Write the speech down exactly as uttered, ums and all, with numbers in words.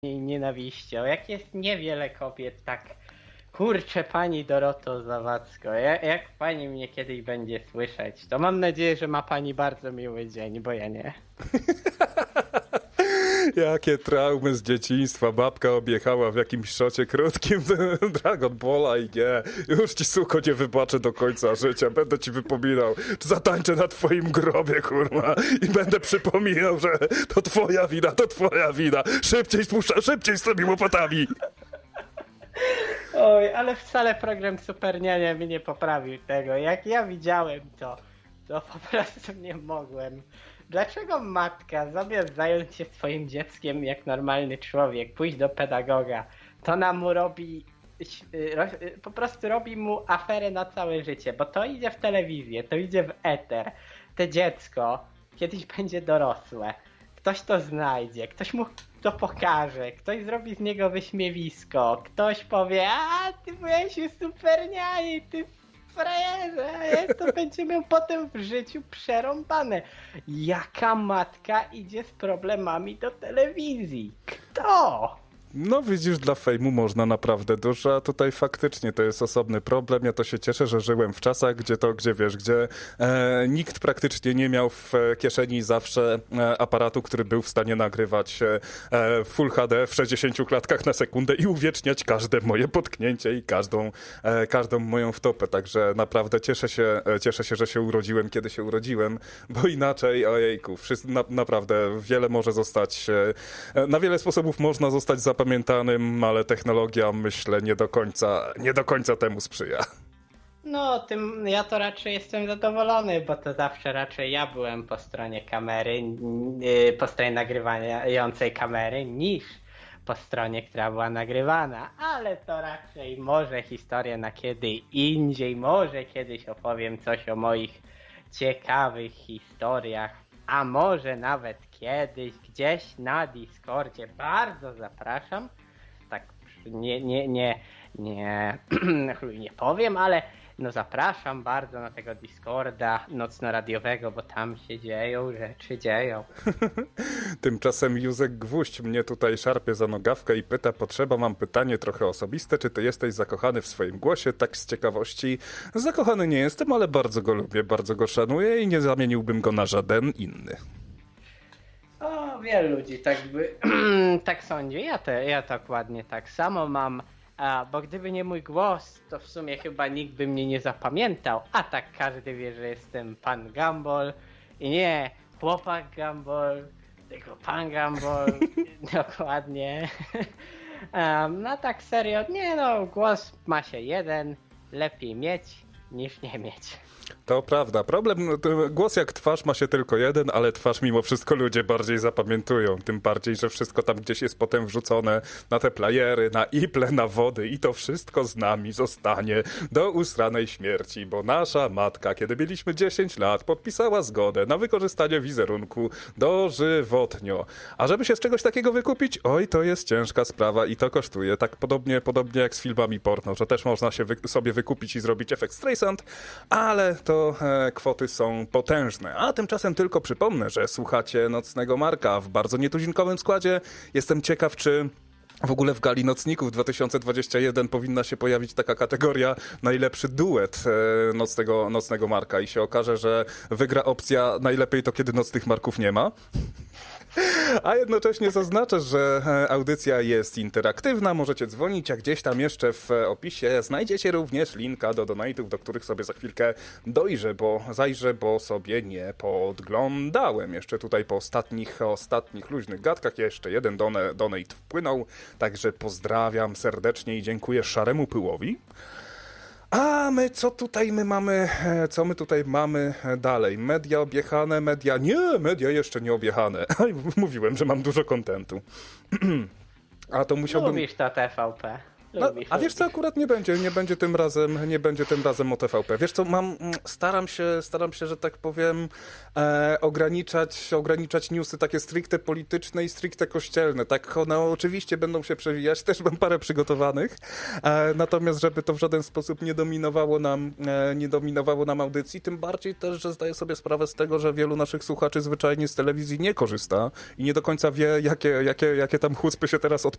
nienawiścią. Jak jest niewiele kobiet, tak. Kurczę, pani Doroto Zawadzko, jak, jak pani mnie kiedyś będzie słyszeć, to mam nadzieję, że ma pani bardzo miły dzień, bo ja nie. Jakie traumy z dzieciństwa. Babka objechała w jakimś szocie krótkim Dragon Balla i nie, już ci suko nie wybaczę do końca życia. Będę ci wypominał, zatańczę na twoim grobie, kurwa, i będę przypominał, że to twoja wina, to twoja wina. Szybciej spuszcza, szybciej z tymi łopatami. Oj, ale wcale program Superniania mi nie poprawił tego. Jak ja widziałem to, to po prostu nie mogłem. Dlaczego matka, zamiast zająć się swoim dzieckiem jak normalny człowiek, pójść do pedagoga, to nam mu robi, po prostu robi mu aferę na całe życie, bo to idzie w telewizję, to idzie w eter. Te dziecko kiedyś będzie dorosłe, ktoś to znajdzie, ktoś mu to pokaże, ktoś zrobi z niego wyśmiewisko, ktoś powie, a ty byłeś już Superniani, ty frajerze, to będzie miał potem w życiu przerąbane. Jaka matka idzie z problemami do telewizji? Kto? No widzisz, dla fejmu można naprawdę dużo, a tutaj faktycznie to jest osobny problem. Ja to się cieszę, że żyłem w czasach, gdzie to, gdzie wiesz, gdzie e, nikt praktycznie nie miał w kieszeni zawsze e, aparatu, który był w stanie nagrywać e, Full H D w sześćdziesięciu klatkach na sekundę i uwieczniać każde moje potknięcie i każdą, e, każdą moją wtopę. Także naprawdę cieszę się, e, cieszę się, że się urodziłem, kiedy się urodziłem, bo inaczej, ojejku, wszyscy, na, naprawdę wiele może zostać, e, na wiele sposobów można zostać zapamiętany. Pamiętanym, ale technologia, myślę, nie do końca, nie do końca temu sprzyja. No, tym ja to raczej jestem zadowolony, bo to zawsze raczej ja byłem po stronie kamery, yy, po stronie nagrywającej kamery, niż po stronie, która była nagrywana. Ale to raczej może historia na kiedy indziej, może kiedyś opowiem coś o moich ciekawych historiach, a może nawet kiedyś gdzieś na Discordzie. Bardzo zapraszam. Tak nie, nie, nie, nie, nie powiem, ale no zapraszam bardzo na tego Discorda nocno-radiowego, bo tam się dzieją rzeczy, dzieją. Tymczasem Józek Gwóźdź mnie tutaj szarpie za nogawkę i pyta, potrzeba, mam pytanie trochę osobiste, czy ty jesteś zakochany w swoim głosie? Tak z ciekawości. Zakochany nie jestem, ale bardzo go lubię, bardzo go szanuję i nie zamieniłbym go na żaden inny. O, wielu ludzi tak by tak sądzi. Ja, te, ja dokładnie tak samo mam, a, bo gdyby nie mój głos, to w sumie chyba nikt by mnie nie zapamiętał, a tak każdy wie, że jestem pan Gumball i nie chłopak Gumball, tylko pan Gumball, dokładnie. um, no tak serio, nie no, głos ma się jeden, lepiej mieć niż nie mieć. To prawda. Problem, głos jak twarz ma się tylko jeden, ale twarz mimo wszystko ludzie bardziej zapamiętują. Tym bardziej, że wszystko tam gdzieś jest potem wrzucone na te playery, na iple, na wody i to wszystko z nami zostanie do usranej śmierci, bo nasza matka, kiedy mieliśmy dziesięć lat, podpisała zgodę na wykorzystanie wizerunku dożywotnio. A żeby się z czegoś takiego wykupić, oj, to jest ciężka sprawa i to kosztuje. Tak podobnie, podobnie jak z filmami porno, że też można się wy- sobie wykupić i zrobić efekt Streisand, ale to e, kwoty są potężne. A tymczasem tylko przypomnę, że słuchacie Nocnego Marka w bardzo nietuzinkowym składzie. Jestem ciekaw, czy w ogóle w Gali Nocników dwa tysiące dwudziestym pierwszym powinna się pojawić taka kategoria najlepszy duet e, Nocnego, Nocnego Marka i się okaże, że wygra opcja najlepiej to, kiedy Nocnych Marków nie ma. A jednocześnie zaznaczę, że audycja jest interaktywna, możecie dzwonić, a gdzieś tam jeszcze w opisie znajdziecie również linka do donate'ów, do których sobie za chwilkę dojrzę, bo zajrzę, bo sobie nie podglądałem. Jeszcze tutaj po ostatnich, ostatnich luźnych gadkach jeszcze jeden donate, donate wpłynął, także pozdrawiam serdecznie i dziękuję szaremu pyłowi. A my co tutaj my mamy, co my tutaj mamy dalej? Media objechane, media... Nie, media jeszcze nie objechane. Mówiłem, że mam dużo kontentu. A to musiałbym... Lubisz to T V P. No, Lubisz, a wiesz co, lubisz. akurat nie będzie, nie będzie tym razem, nie będzie tym razem o T V P. Wiesz co, mam, mm, staram się, staram się, że tak powiem, e, ograniczać, ograniczać newsy takie stricte polityczne i stricte kościelne. Tak, one oczywiście będą się przewijać, też mam parę przygotowanych, e, natomiast żeby to w żaden sposób nie dominowało nam, e, nie dominowało nam audycji, tym bardziej też, że zdaję sobie sprawę z tego, że wielu naszych słuchaczy zwyczajnie z telewizji nie korzysta i nie do końca wie, jakie, jakie, jakie tam chucpy się teraz odpalają